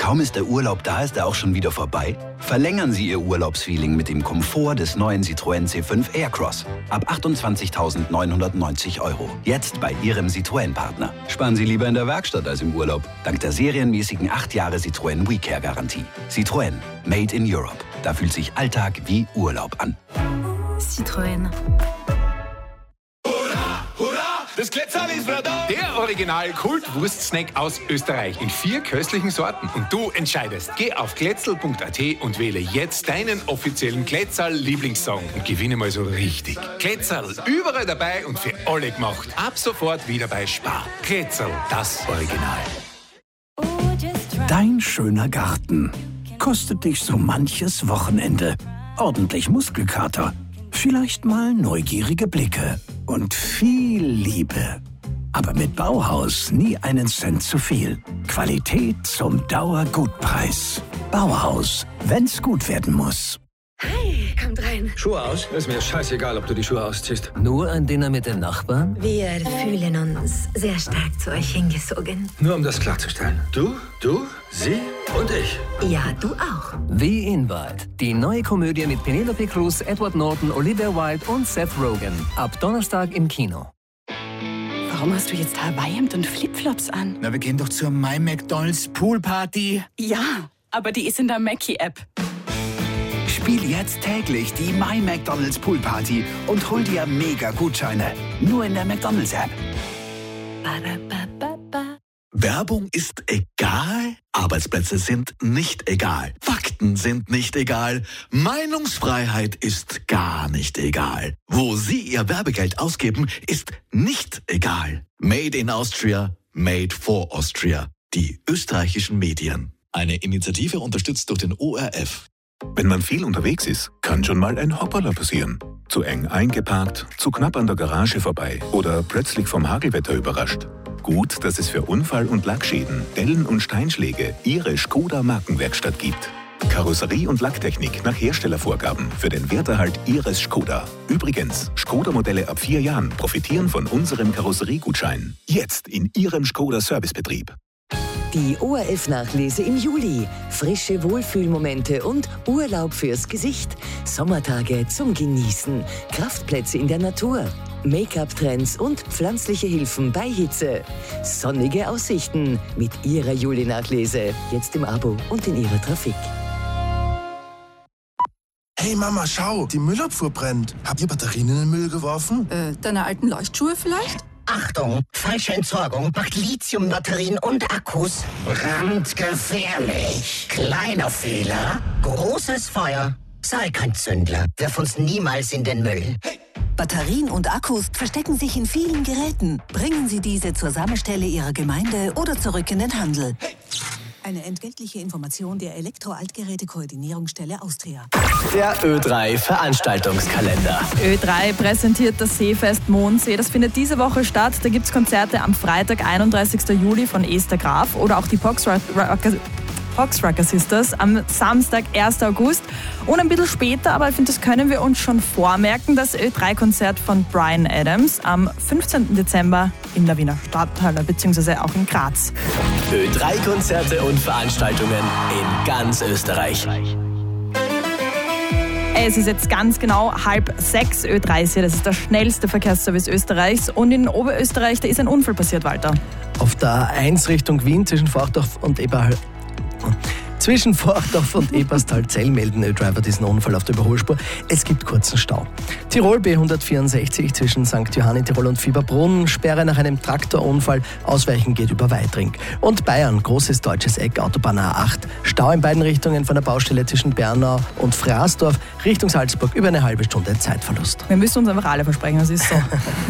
Kaum ist der Urlaub da, ist er auch schon wieder vorbei? Verlängern Sie Ihr Urlaubsfeeling mit dem Komfort des neuen Citroën C5 Aircross. Ab 28.990 €. Jetzt bei Ihrem Citroën-Partner. Sparen Sie lieber in der Werkstatt als im Urlaub. Dank der serienmäßigen 8 Jahre Citroën WeCare-Garantie. Citroën. Made in Europe. Da fühlt sich Alltag wie Urlaub an. Citroën. Das Glätzerl ist wieder da. Der Original-Kult-Wurst-Snack aus Österreich in 4 köstlichen Sorten. Und du entscheidest. Geh auf glätzerl.at und wähle jetzt deinen offiziellen Glätzerl-Lieblingssong und gewinne mal so richtig. Glätzerl, überall dabei und für alle gemacht. Ab sofort wieder bei Spar. Glätzerl, das Original. Dein schöner Garten kostet dich so manches Wochenende. Ordentlich Muskelkater, vielleicht mal neugierige Blicke und viel Liebe. Aber mit Bauhaus nie einen Cent zu viel. Qualität zum Dauergutpreis. Bauhaus, wenn's gut werden muss. Hi, kommt rein. Schuhe aus? Ist mir scheißegal, ob du die Schuhe ausziehst. Nur ein Dinner mit den Nachbarn? Wir fühlen uns sehr stark zu euch hingezogen. Nur um das klarzustellen. Du, sie und ich. Ja, du auch. Wie Invite. Die neue Komödie mit Penelope Cruz, Edward Norton, Olivia Wilde und Seth Rogen. Ab Donnerstag im Kino. Warum hast du jetzt Hawaii-Hemd und Flipflops an? Na, wir gehen doch zur My McDonald's Poolparty. Ja, aber die ist in der Mackie-App. Spiel jetzt täglich die My McDonald's Poolparty und hol dir Mega-Gutscheine. Nur in der McDonald's-App. Werbung ist egal, Arbeitsplätze sind nicht egal, Fakten sind nicht egal, Meinungsfreiheit ist gar nicht egal. Wo Sie Ihr Werbegeld ausgeben, ist nicht egal. Made in Austria, made for Austria. Die österreichischen Medien. Eine Initiative unterstützt durch den ORF. Wenn man viel unterwegs ist, kann schon mal ein Hoppala passieren. Zu eng eingeparkt, zu knapp an der Garage vorbei oder plötzlich vom Hagelwetter überrascht. Gut, dass es für Unfall- und Lackschäden, Dellen und Steinschläge Ihre Škoda Markenwerkstatt gibt. Karosserie- und Lacktechnik nach Herstellervorgaben für den Werterhalt Ihres Škoda. Übrigens, Škoda-Modelle ab 4 Jahren profitieren von unserem Karosseriegutschein. Jetzt in Ihrem Škoda-Servicebetrieb. Die ORF-Nachlese im Juli. Frische Wohlfühlmomente und Urlaub fürs Gesicht. Sommertage zum Genießen. Kraftplätze in der Natur. Make-up-Trends und pflanzliche Hilfen bei Hitze. Sonnige Aussichten mit Ihrer Juli-Nachlese. Jetzt im Abo und in Ihrer Trafik. Hey Mama, schau, die Müllabfuhr brennt. Habt ihr Batterien in den Müll geworfen? Deine alten Leuchtschuhe vielleicht? Achtung, falsche Entsorgung macht Lithiumbatterien und Akkus brandgefährlich. Kleiner Fehler, großes Feuer. Sei kein Zündler, wirf uns niemals in den Müll. Batterien und Akkus verstecken sich in vielen Geräten. Bringen Sie diese zur Sammelstelle Ihrer Gemeinde oder zurück in den Handel. Eine entgeltliche Information der Elektro-Altgeräte-Koordinierungsstelle Austria. Der Ö3 Veranstaltungskalender. Ö3 präsentiert das Seefest Mondsee. Das findet diese Woche statt. Da gibt es Konzerte am Freitag, 31. Juli von Esther Graf oder auch die Foxrucker Sisters am Samstag, 1. August. Und ein bisschen später, aber ich finde, das können wir uns schon vormerken, das Ö3-Konzert von Bryan Adams am 15. Dezember in der Wiener Stadthalle bzw. auch in Graz. Ö3-Konzerte und Veranstaltungen in ganz Österreich. Es ist jetzt ganz genau 5:30 Ö3. Das ist der schnellste Verkehrsservice Österreichs. Und in Oberösterreich, da ist ein Unfall passiert, Walter. Auf der A1 Richtung Wien zwischen Forchdorf und Eberstal-Zell melden Ö-Driver diesen Unfall auf der Überholspur. Es gibt kurzen Stau. Tirol B164 zwischen St. Johann Tirol und Fieberbrunn. Sperre nach einem Traktorunfall. Ausweichen geht über Weitring. Und Bayern, großes deutsches Eck, Autobahn A8. Stau in beiden Richtungen von der Baustelle zwischen Bernau und Fraßdorf Richtung Salzburg. Über eine halbe Stunde Zeitverlust. Wir müssen uns einfach alle versprechen, das ist so.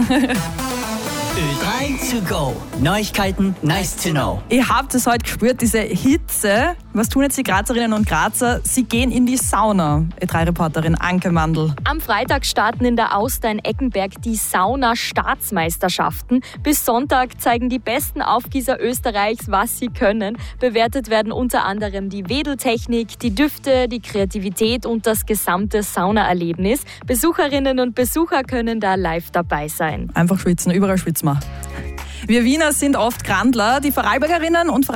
Ö3 to go. Neuigkeiten, nice to know. Ihr habt es heute gespürt, diese Hitze. Was tun jetzt die Grazerinnen und Grazer? Sie gehen in die Sauna. Ö3-Reporterin Anke Mandl. Am Freitag starten in der Auster in Eckenberg die Sauna-Staatsmeisterschaften. Bis Sonntag zeigen die besten Aufgießer Österreichs, was sie können. Bewertet werden unter anderem die Wedeltechnik, die Düfte, die Kreativität und das gesamte Saunaerlebnis. Besucherinnen und Besucher können da live dabei sein. Einfach schwitzen, überall schwitzen wir. Wir Wiener sind oft Grandler. Die Vorarlbergerinnen und